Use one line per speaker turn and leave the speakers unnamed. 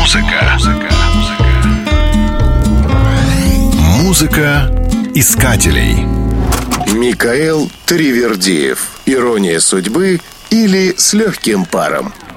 Музыка искателей.
Микаэл Таривердиев. Ирония судьбы или С легким паром.